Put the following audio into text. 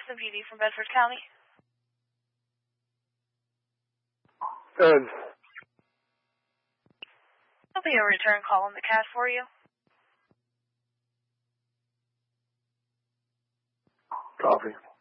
Jackson PD from Bedford County. Good. There'll be a return call in the cat for you. Copy.